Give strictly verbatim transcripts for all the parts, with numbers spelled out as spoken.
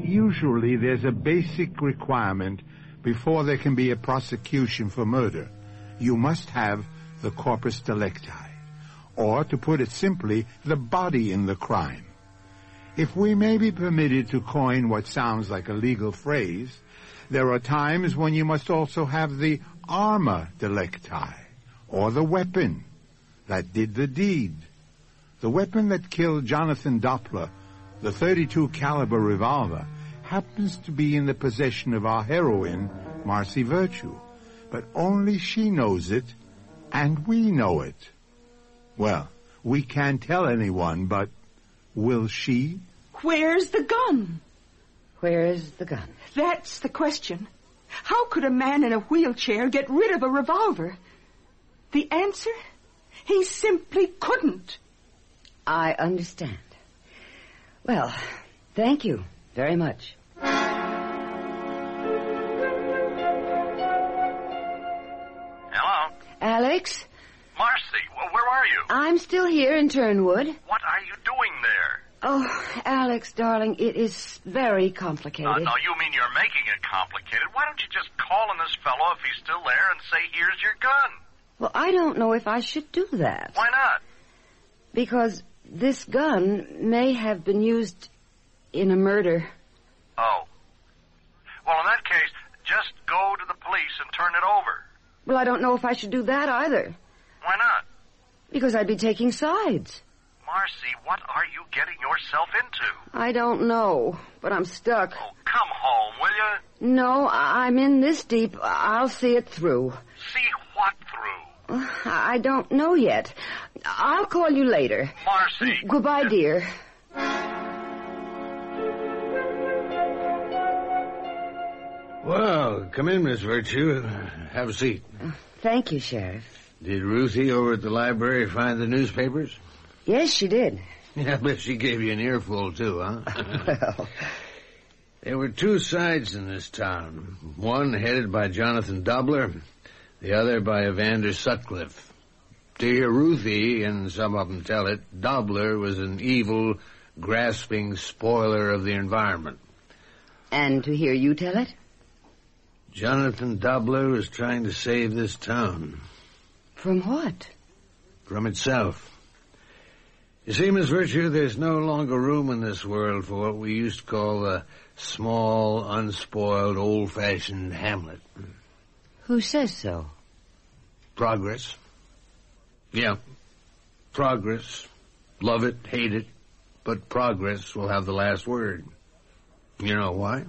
usually there's a basic requirement before there can be a prosecution for murder. You must have the corpus delicti, or, to put it simply, the body in the crime. If we may be permitted to coin what sounds like a legal phrase, there are times when you must also have the armor delicti, or the weapon that did the deed. The weapon that killed Jonathan Doppler, the thirty-two caliber revolver, happens to be in the possession of our heroine, Marcy Virtue, but only she knows it, and we know it. Well, we can't tell anyone, but will she? Where's the gun? Where is the gun? That's the question. How could a man in a wheelchair get rid of a revolver? The answer? He simply couldn't. I understand. Well, thank you very much. Hello? Alex? Marcy, where are you? I'm still here in Turnwood. What are you doing there? Oh, Alex, darling, it is very complicated. Uh, no, you mean you're making it complicated. Why don't you just call on this fellow if he's still there and say, here's your gun? Well, I don't know if I should do that. Why not? Because this gun may have been used in a murder. Oh. Well, in that case, just go to the police and turn it over. Well, I don't know if I should do that either. Why not? Because I'd be taking sides. Marcy, what are you getting yourself into? I don't know, but I'm stuck. Oh, come home, will you? No, I- I'm in this deep. I'll see it through. See what through? I don't know yet. I'll call you later. Marcy. Goodbye, dear. Well, come in, Miss Virtue. Have a seat. Uh, thank you, Sheriff. Did Ruthie over at the library find the newspapers? Yes, she did. Yeah, I bet she gave you an earful, too, huh? Well... There were two sides in this town. One headed by Jonathan Doppler, the other by Evander Sutcliffe. To hear Ruthie, and some of them tell it, Doppler was an evil, grasping spoiler of the environment. And to hear you tell it? Jonathan Doppler was trying to save this town. From what? From itself. You see, Miss Virtue, there's no longer room in this world for what we used to call a small, unspoiled, old-fashioned hamlet. Who says so? Progress. Yeah, progress. Love it, hate it, but progress will have the last word. You know why?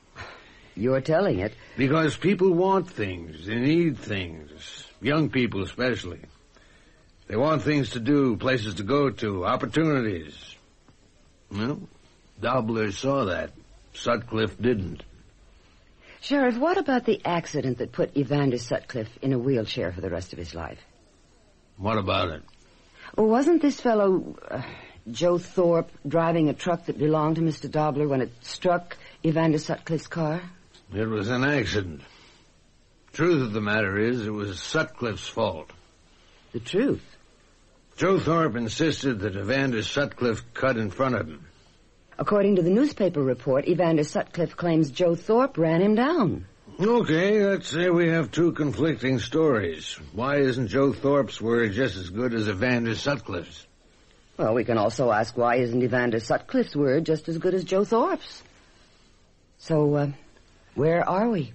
You're telling it. Because people want things. They need things. Young people especially. They want things to do, places to go to, opportunities. Well, Doppler saw that. Sutcliffe didn't. Sheriff, what about the accident that put Evander Sutcliffe in a wheelchair for the rest of his life? What about it? Well, wasn't this fellow, uh, Joe Thorpe, driving a truck that belonged to Mister Doppler when it struck Evander Sutcliffe's car? It was an accident. Truth of the matter is, it was Sutcliffe's fault. The truth? Joe Thorpe insisted that Evander Sutcliffe cut in front of him. According to the newspaper report, Evander Sutcliffe claims Joe Thorpe ran him down. Okay, let's say we have two conflicting stories. Why isn't Joe Thorpe's word just as good as Evander Sutcliffe's? Well, we can also ask why isn't Evander Sutcliffe's word just as good as Joe Thorpe's? So, uh, where are we?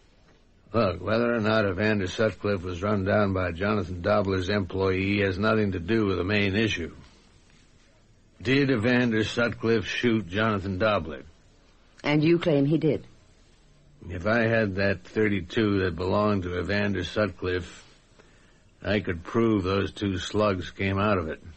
Look, whether or not Evander Sutcliffe was run down by Jonathan Doppler's employee has nothing to do with the main issue. Did Evander Sutcliffe shoot Jonathan Doppler? And you claim he did? If I had that thirty-two that belonged to Evander Sutcliffe, I could prove those two slugs came out of it.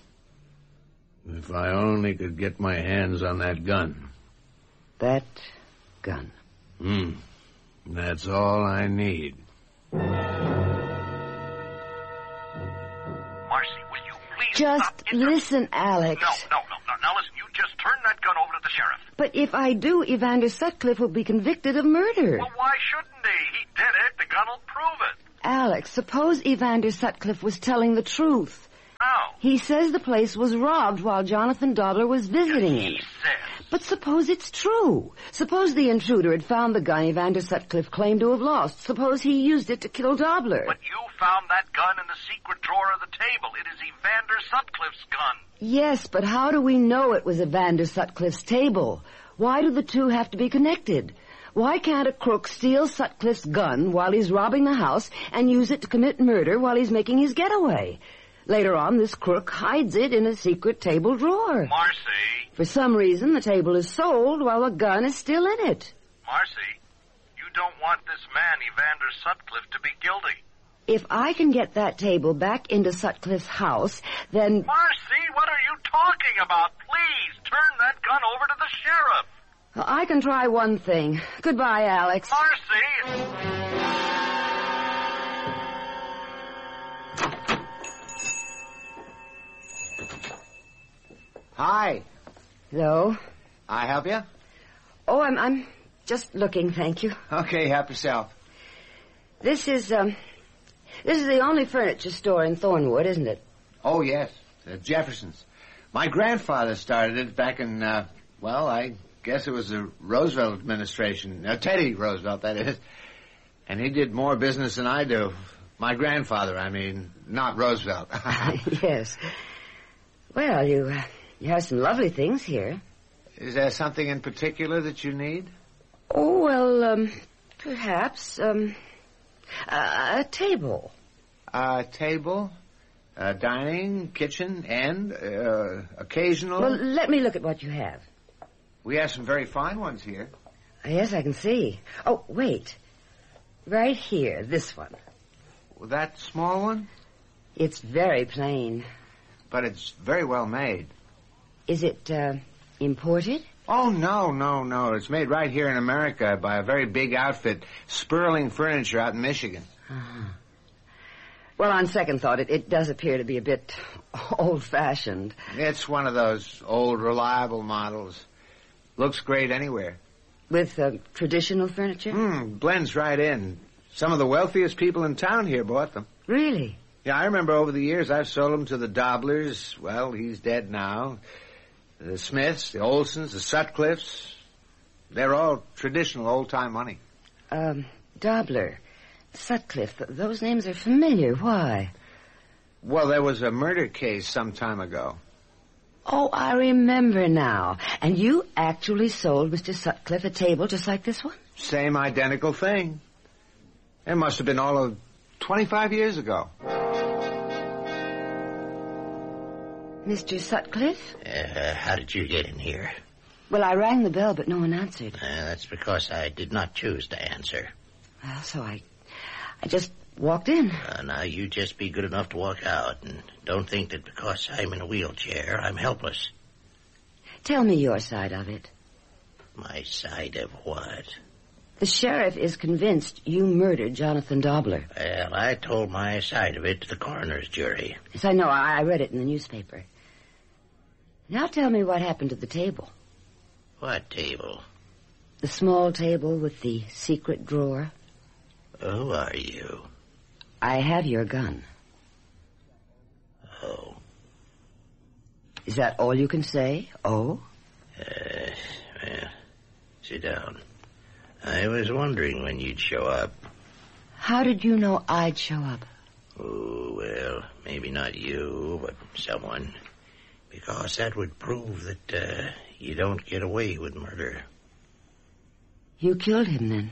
If I only could get my hands on that gun. That gun? Hmm. That's all I need. Marcy, will you please Just stop inter- listen, Alex. No, no, no, no. Now listen, you just turn that gun over to the sheriff. But if I do, Evander Sutcliffe will be convicted of murder. Well, why shouldn't he? He did it. The gun will prove it. Alex, suppose Evander Sutcliffe was telling the truth. How? He says the place was robbed while Jonathan Doppler was visiting him. He says. But suppose it's true. Suppose the intruder had found the gun Evander Sutcliffe claimed to have lost. Suppose he used it to kill Dobler. But you found that gun in the secret drawer of the table. It is Evander Sutcliffe's gun. Yes, but how do we know it was Evander Sutcliffe's table? Why do the two have to be connected? Why can't a crook steal Sutcliffe's gun while he's robbing the house and use it to commit murder while he's making his getaway? Later on, this crook hides it in a secret table drawer. Marcy. For some reason, the table is sold while the gun is still in it. Marcy, you don't want this man, Evander Sutcliffe, to be guilty. If I can get that table back into Sutcliffe's house, then... Marcy, what are you talking about? Please, turn that gun over to the sheriff. Well, I can try one thing. Goodbye, Alex. Marcy! Hi. Hello? I help you? Oh, I'm I'm just looking, thank you. Okay, help yourself. This is, um... This is the only furniture store in Thornwood, isn't it? Oh, yes. Uh, Jefferson's. My grandfather started it back in, uh, well, I guess it was the Roosevelt administration. Uh, Teddy Roosevelt, that is. And he did more business than I do. My grandfather, I mean, not Roosevelt. Yes. Well, you, uh, you have some lovely things here. Is there something in particular that you need? Oh, well, um, perhaps, um, uh, a table. A table, uh, dining, kitchen, and uh, occasional... Well, let me look at what you have. We have some very fine ones here. Yes, I can see. Oh, wait. Right here, this one. Well, that small one? It's very plain. But it's very well made. Is it, uh, imported? Oh, no, no, no. It's made right here in America by a very big outfit, Sperling Furniture out in Michigan. Uh-huh. Well, on second thought, it, it does appear to be a bit old-fashioned. It's one of those old, reliable models. Looks great anywhere. With uh, traditional furniture? Hmm, blends right in. Some of the wealthiest people in town here bought them. Really? Yeah, I remember over the years I've sold them to the Doblers. Well, he's dead now. The Smiths, the Olsons, the Sutcliffes. They're all traditional old-time money. Um, Dobler, Sutcliffe, th- those names are familiar. Why? Well, there was a murder case some time ago. Oh, I remember now. And you actually sold Mister Sutcliffe a table just like this one? Same identical thing. It must have been all of twenty-five years ago. Mister Sutcliffe? Uh, how did you get in here? Well, I rang the bell, but no one answered. Uh, that's because I did not choose to answer. Well, so I... I just walked in. Uh, now, you just be good enough to walk out, and don't think that because I'm in a wheelchair, I'm helpless. Tell me your side of it. My side of what? The sheriff is convinced you murdered Jonathan Dobler. Well, I told my side of it to the coroner's jury. Yes, I know. I, I read it in the newspaper. Now tell me what happened to the table. What table? The small table with the secret drawer. Who are you? I have your gun. Oh. Is that all you can say? Oh? Uh, well, sit down. I was wondering when you'd show up. How did you know I'd show up? Oh, well, maybe not you, but someone. Because that would prove that uh, you don't get away with murder. You killed him, then?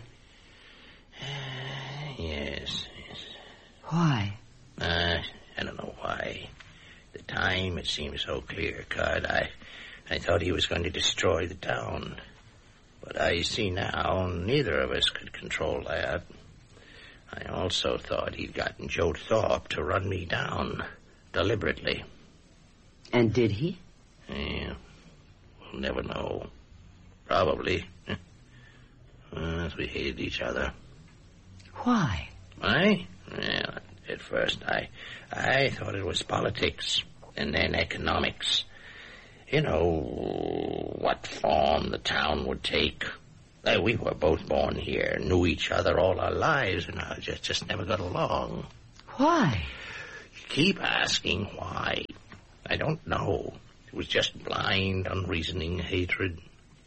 Yes, yes. Why? Uh, I don't know why. At the time, it seemed so clear-cut. I, I thought he was going to destroy the town. But I see now neither of us could control that. I also thought he'd gotten Joe Thorpe to run me down, deliberately. And did he? Yeah, we'll never know. Probably. As we hated each other. Why? I? Well, at first I, I thought it was politics, and then economics. You know, what form the town would take. Uh, we were both born here, knew each other all our lives, and I just, just never got along. Why? You keep asking why. I don't know. It was just blind, unreasoning hatred.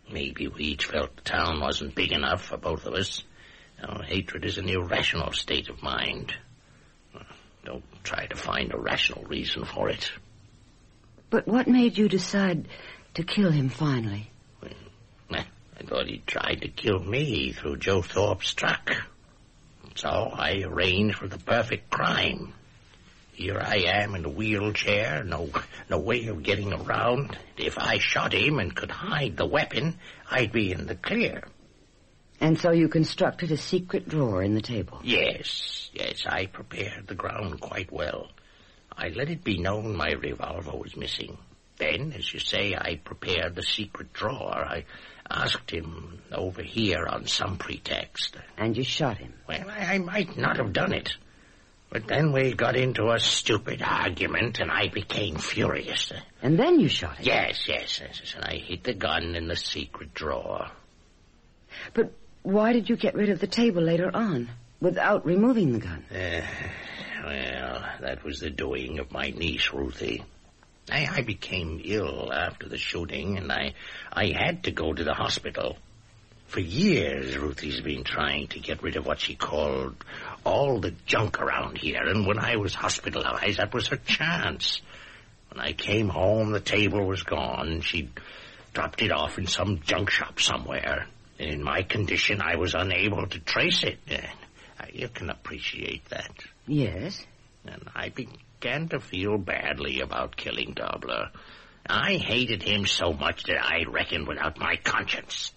Maybe we each felt the town wasn't big enough for both of us. Now, hatred is an irrational state of mind. Don't try to find a rational reason for it. But what made you decide to kill him finally? Well, I thought he tried to kill me through Joe Thorpe's truck. So I arranged for the perfect crime. Here I am in a wheelchair, no no way of getting around. If I shot him and could hide the weapon, I'd be in the clear. And so you constructed a secret drawer in the table? Yes, yes, I prepared the ground quite well. I let it be known my revolver was missing. Then, as you say, I prepared the secret drawer. I asked him over here on some pretext. And you shot him? Well, I, I might not have done it. But then we got into a stupid argument, and I became furious. And then you shot him? Yes, yes, yes, and I hid the gun in the secret drawer. But why did you get rid of the table later on, without removing the gun? Uh, well, that was the doing of my niece, Ruthie. I, I became ill after the shooting, and I, I had to go to the hospital. For years, Ruthie's been trying to get rid of what she called all the junk around here, and when I was hospitalized, that was her chance. When I came home, the table was gone. She'd dropped it off in some junk shop somewhere. And in my condition, I was unable to trace it. Uh, you can appreciate that. Yes. And I began to feel badly about killing Dobler. I hated him so much that I reckoned without my conscience.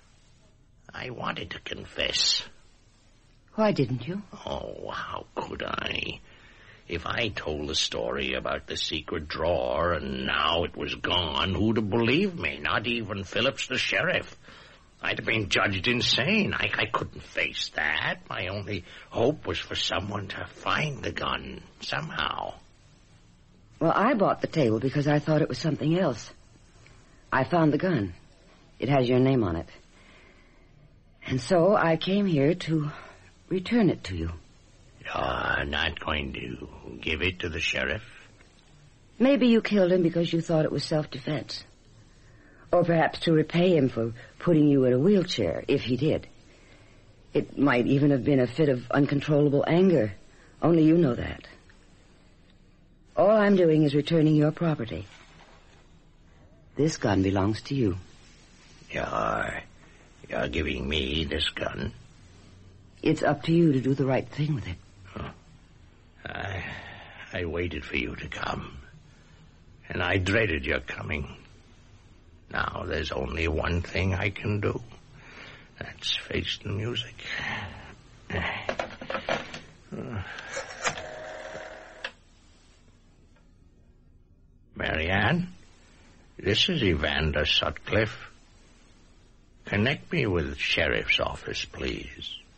I wanted to confess. Why didn't you? Oh, how could I? If I told the story about the secret drawer and now it was gone, who'd have believed me? Not even Phillips the sheriff. I'd have been judged insane. I, I couldn't face that. My only hope was for someone to find the gun somehow. Well, I bought the table because I thought it was something else. I found the gun. It has your name on it. And so I came here to return it to you. You're not going to give it to the sheriff? Maybe you killed him because you thought it was self-defense. Or perhaps to repay him for putting you in a wheelchair, if he did. It might even have been a fit of uncontrollable anger. Only you know that. All I'm doing is returning your property. This gun belongs to you. You're... you're giving me this gun? It's up to you to do the right thing with it. Oh. I... I waited for you to come. And I dreaded your coming. Now there's only one thing I can do. That's face the music. Marianne, this is Evander Sutcliffe. Connect me with the sheriff's office, please.